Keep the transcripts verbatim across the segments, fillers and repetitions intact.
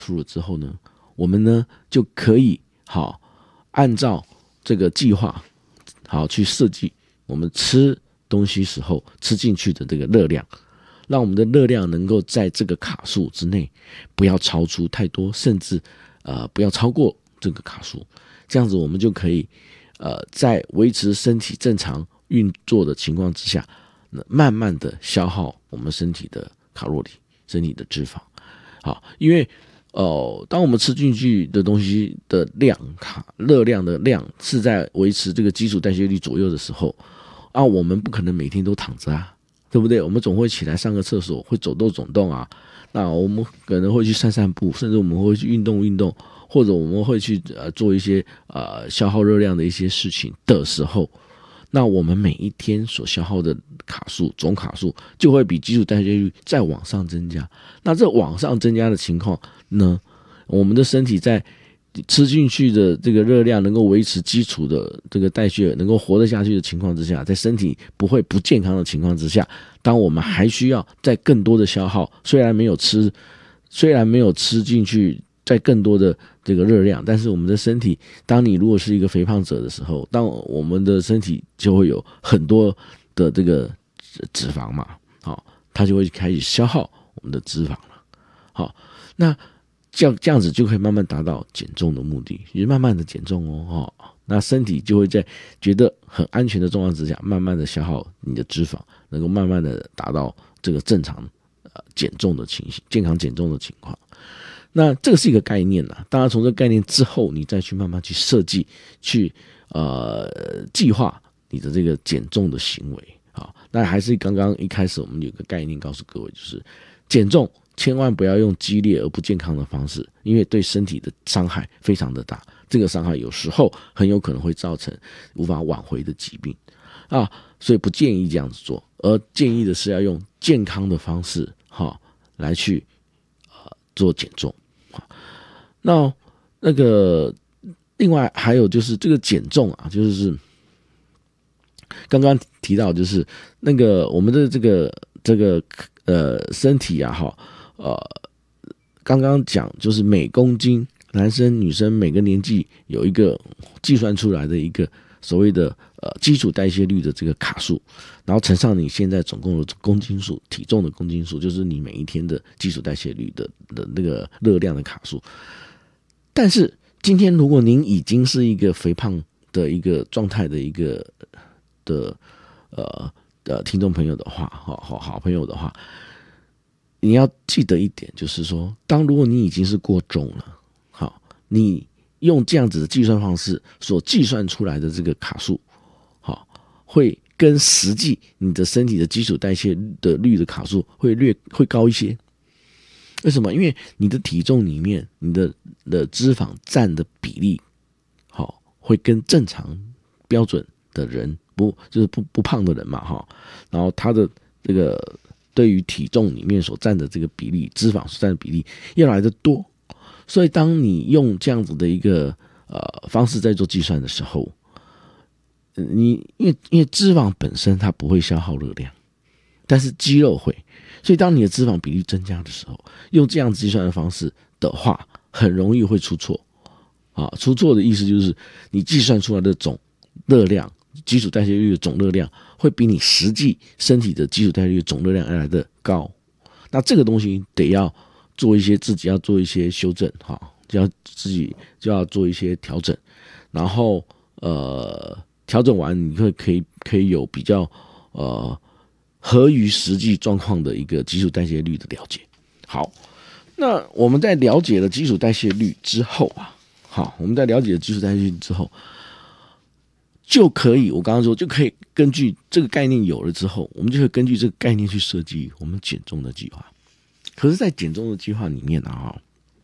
出了之后呢，我们呢就可以好按照这个计划好去设计我们吃东西时候吃进去的这个热量，让我们的热量能够在这个卡数之内，不要超出太多，甚至呃不要超过这个卡数。这样子我们就可以呃在维持身体正常运作的情况之下，慢慢的消耗我们身体的卡路里、身体的脂肪。好，因为哦，当我们吃进去的东西的量卡热量的量是在维持这个基础代谢率左右的时候啊，我们不可能每天都躺着啊，对不对？我们总会起来上个厕所，会走动走动啊。那我们可能会去散散步，甚至我们会去运动运动，或者我们会去呃做一些呃消耗热量的一些事情的时候，那我们每一天所消耗的卡数总卡数就会比基础代谢率再往上增加。那这往上增加的情况呢，我们的身体在吃进去的这个热量能够维持基础的这个代谢能够活得下去的情况之下，在身体不会不健康的情况之下，当我们还需要再更多的消耗，虽然没有吃虽然没有吃进去再更多的这个热量，但是我们的身体，当你如果是一个肥胖者的时候，当我们的身体就会有很多的这个脂肪嘛，好，它就会开始消耗我们的脂肪了。好，那这样这样子就可以慢慢达到减重的目的，也慢慢的减重哦，哦，那身体就会在觉得很安全的状况之下，慢慢的消耗你的脂肪，能够慢慢的达到这个正常呃减重的情形，健康减重的情况。那这个是一个概念啦，当然从这个概念之后，你再去慢慢去设计，去呃计划你的这个减重的行为。好，那还是刚刚一开始我们有个概念告诉各位，就是减重千万不要用激烈而不健康的方式，因为对身体的伤害非常的大，这个伤害有时候很有可能会造成无法挽回的疾病啊，所以不建议这样子做，而建议的是要用健康的方式哈来去呃做减重。那那个另外还有就是这个减重啊，就是刚刚提到就是那个我们的这个这个呃身体啊哈呃刚刚讲就是每公斤男生女生每个年纪有一个计算出来的一个所谓的呃基础代谢率的这个卡数，然后乘上你现在总共的公斤数，体重的公斤数，就是你每一天的基础代谢率的的那个热量的卡数。但是今天如果您已经是一个肥胖的一个状态的一个的呃呃听众朋友的话，好好好朋友的话，你要记得一点，就是说，当如果你已经是过重了，好，你用这样子的计算方式所计算出来的这个卡数，好，会跟实际你的身体的基础代谢的率的卡数会略会高一些。为什么？因为你的体重里面，你的的脂肪占的比例，好，会跟正常标准的人不就是不不胖的人嘛，哈，然后他的这个对于体重里面所占的这个比例，脂肪所占的比例要来的多，所以当你用这样子的一个呃方式在做计算的时候，你因为因为脂肪本身它不会消耗热量，但是肌肉会。所以当你的脂肪比例增加的时候，用这样计算的方式的话，很容易会出错啊！出错的意思就是你计算出来的总热量，基础代谢率的总热量会比你实际身体的基础代谢率的总热量要来的高。那这个东西得要做一些自己要做一些修正哈，就要自己就要做一些调整，然后呃调整完你会可以可以有比较呃。合于实际状况的一个基础代谢率的了解。好，那我们在了解了基础代谢率之后啊，好，我们在了解了基础代谢率之后，就可以，我刚刚说就可以根据这个概念有了之后，我们就可以根据这个概念去设计我们减重的计划。可是，在减重的计划里面啊，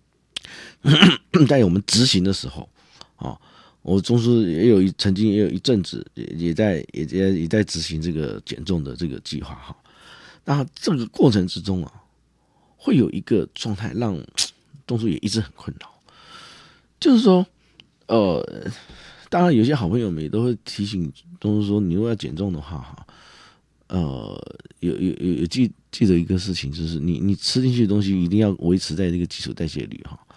在我们执行的时候啊。我中枢也有一曾经也有一阵子也也在也也也在执行这个减重的这个计划哈。那这个过程之中啊，会有一个状态让中枢也一直很困扰，就是说，呃，当然有些好朋友们也都会提醒中枢说，你如果要减重的话哈，呃，有有有有记记得一个事情，就是你你吃进去的东西一定要维持在这个基础代谢率哈。